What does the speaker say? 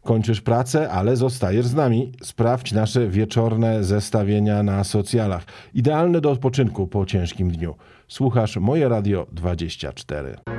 Kończysz pracę, ale zostajesz z nami. Sprawdź nasze wieczorne zestawienia na socjalach. Idealne do odpoczynku po ciężkim dniu. Słuchasz Moje Radio 24.